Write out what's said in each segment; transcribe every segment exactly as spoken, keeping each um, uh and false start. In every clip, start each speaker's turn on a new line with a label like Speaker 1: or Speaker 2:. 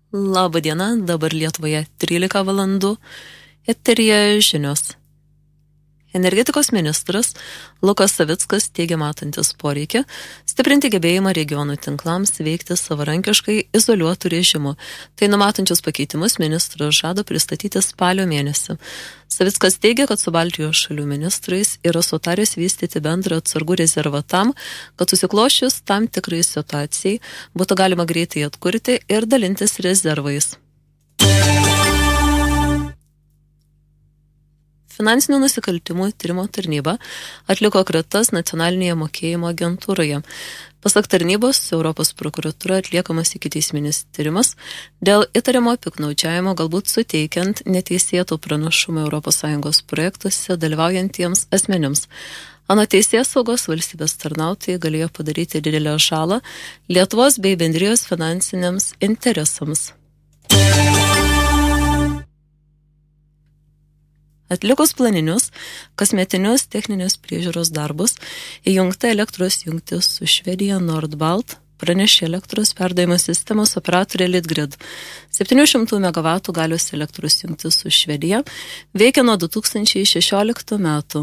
Speaker 1: Labą dieną, dabar Lietuvoje trylika valandų, eteryje žinios. Energetikos ministras Lukas Savickas teigia matantis poreikį stiprinti gebėjimą regionų tinklams veikti savarankiškai izoliuotų režimų. Tai numatančius pakeitimus ministras žada pristatyti spalio mėnesį. Savickas teigia, kad su Baltijos šalių ministrais yra sutaręs vystyti bendrą atsargų rezervą tam, kad susiklošius tam tikrai situacijai būtų galima greitai atkurti ir dalintis rezervais. Finansinių nusikaltimų tyrimo tarnyba atliko kratas nacionalinėje mokėjimo agentūroje. Pasak tarnybos, Europos prokuratūra atliekamas ikiteisminis tyrimas dėl įtariamo piktnaudžiavimo galbūt suteikiant neteisėtų pranašumų Europos Sąjungos projektuose dalyvaujantiems asmenims. Anot teisėsaugos valstybės tarnautojai galėjo padaryti didelę žalą Lietuvos bei bendrijos finansiniams interesams. Atlikus planinius, kasmetinius techninės priežiūros darbus, įjungta elektros jungtis su Švedija Nordbalt pranešė elektros perdavimo sistemos operatorė Litgrid. septynių šimtų megavatų galios elektros jungtis su Švedija veikia nuo du tūkstančiai šešioliktų metų.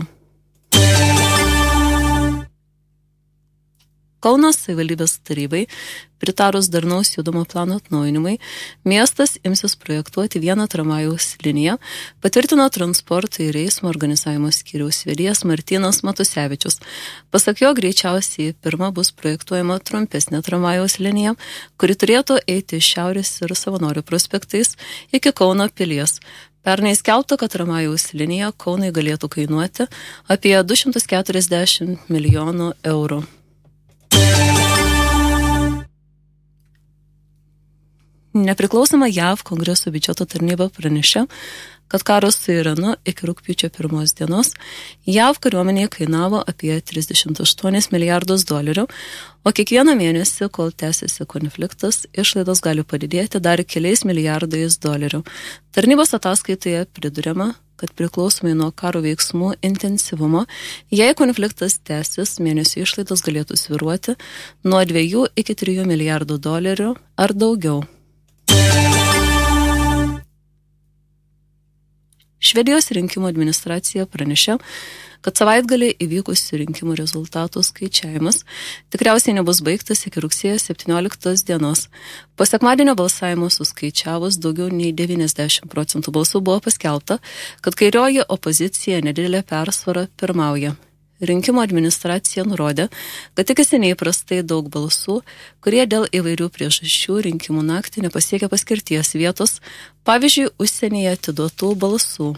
Speaker 1: Kauno savivaldybės tarybai pritarus darnaus judumo plano atnaujinimui, miestas imsis projektuoti vieną tramvajaus liniją, patvirtino transporto ir eismo organizavimo skyriaus vedėjas Martynas Matusevičius. Pasak jo, greičiausiai pirma bus projektuojama trumpesnė tramvajaus linija, kuri turėtų eiti iš Šiaurės ir Savanorių prospektais iki Kauno pilies. Pernai skelbta, kad tramvajaus linija Kaunui galėtų kainuoti apie du šimtus keturiasdešimt milijonų eurų. Nepriklausoma J A V Kongreso biudžeto tarnyba pranešė, kad karas su Iranu iki rugpjūčio pirmos dienos J A V kariuomenėje kainavo apie trisdešimt aštuonis milijardus dolerių, o kiekvieną mėnesį, kol tęsiasi konfliktas, išlaidos gali padidėti dar keliais milijardais dolerių. Tarnybos ataskaitoje priduriama, kad priklausomai nuo karo veiksmų intensyvumo, jei konfliktas tęsis, mėnesio išlaidos galėtų svyruoti nuo dviejų iki trijų milijardų dolerių ar daugiau. Švedijos rinkimų administracija pranešė, kad savaitgalį įvykusių rinkimų rezultatų skaičiavimas tikriausiai nebus baigtas iki rugsėjo septynioliktos dienos. Po sekmadienio balsavimo suskaičiavus daugiau nei devyniasdešimt procentų balsų buvo paskelbta, kad kairioji opozicija nedidelė persvara pirmauja. Rinkimų administracija nurodė, kad tikisi neįprastai daug balsų, kurie dėl įvairių priežasčių rinkimų naktį nepasiekia paskirties vietos, pavyzdžiui, užsienyje atiduotų balsų.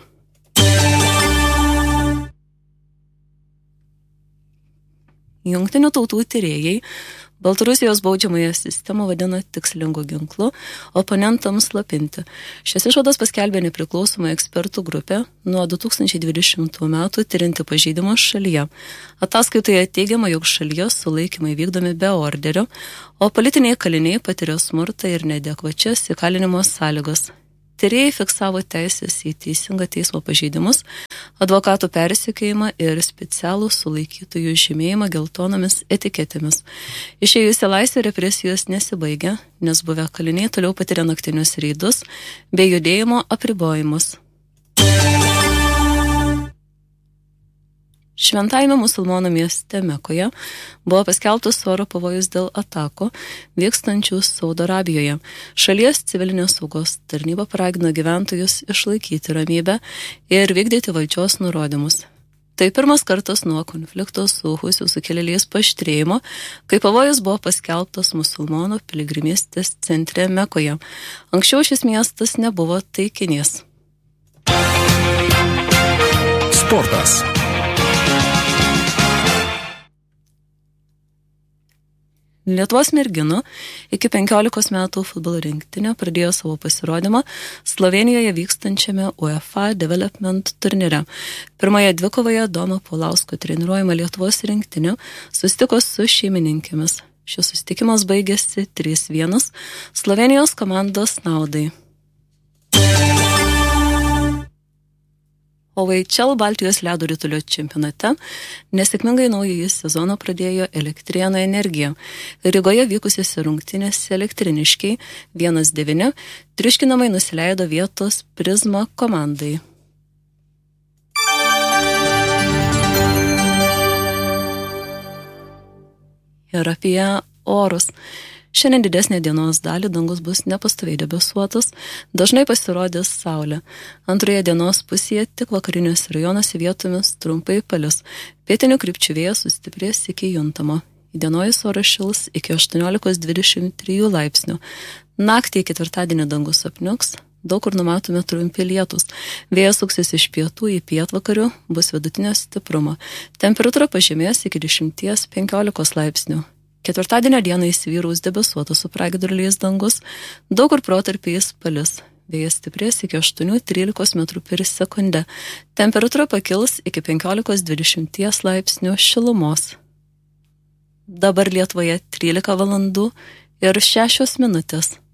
Speaker 1: Jungtinių tautų tyrėjai Baltarusijos baudžiamąją sistemą vadina tikslingu ginklu oponentams slopinti. Šias išvadas paskelbė nepriklausoma ekspertų grupė nuo du tūkstančiai dvidešimtų metų tyrinti pažeidimus šalyje. Ataskaitoje teigiama, jog šalyje sulaikymai vykdomi be orderio, o politiniai kaliniai patiria smurtą ir neadekvačias įkalinimo sąlygas. Tyrėjai fiksavo teisės į teisingą teismo pažeidimus, advokatų persekiojimą ir specialų sulaikytųjų žymėjimą geltonomis etiketėmis. Išėjus į laisvę represijos nesibaigia, nes buvę kaliniai toliau patiria naktinius reidus bei judėjimo apribojimus. Šventajame musulmonų mieste Mekoje buvo paskelbtas oro pavojus dėl atakų vykstančių Saudo Arabijoje. Šalies civilinės saugos tarnyba paragino gyventojus išlaikyti ramybę ir vykdyti valdžios nurodymus. Tai pirmas kartas nuo konflikto su Husių sukilėliais paaštrėjimo, kai pavojus buvo paskelbtas musulmonų piligrimystės centre Mekoje. Anksčiau šis miestas nebuvo taikinys.
Speaker 2: Sportas.
Speaker 1: Lietuvos merginų iki penkiolikos metų futbolo rinktinė pradėjo savo pasirodymą Slovėnijoje vykstančiame UEFA Development turnyre. Pirmoje dvikovoje Domo Paulausko treniruojama Lietuvos rinktinė susitiko su šeimininkėmis. Šis susitikimas baigėsi trys vienas Slovėnijos komandos naudai. O V H L Baltijos ledo ritulio čempionate nesėkmingai naująjį sezoną pradėjo Elektrėnų Energija. Rygoje vykusiose rungtynėse Elektrėniškiai vienas devyni triuškinamai nusileido vietos Prizma komandai. Ir apie orus. Šiandien didesnė dienos dalį dangus bus nepastoviai debesuotas, dažnai pasirodys saulė. Antroje dienos pusėje tik vakariniuose rajonuose vietomis trumpai palis. Pietinių krypčių vėjas sustiprės iki juntamo. Įdienojus oras šils iki aštuoniolika dvidešimt trijų laipsnių. Naktį į ketvirtadienį dangus apniuks, daug kur numatome trumpi lietus. Vėjas suksis iš pietų į pietvakarių, bus vidutinio stiprumo. Temperatūra pažemės iki dešimties penkiolikos laipsnių. Ketvirtadienio dieną įsivyraus debesuotas su pragiedruliais dangus, daug kur protarpiais palis. Vėjas stiprės iki aštuonių trylikos metrų per sekundę. Temperatūra pakils iki penkiolikos dvidešimt laipsnių šilumos. Dabar Lietuvoje trylika valandų ir šešios minutės.